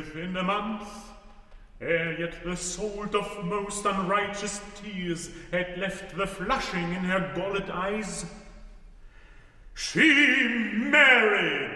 within a month, ere yet the salt of most unrighteous tears had left the flushing in her gullet eyes, she married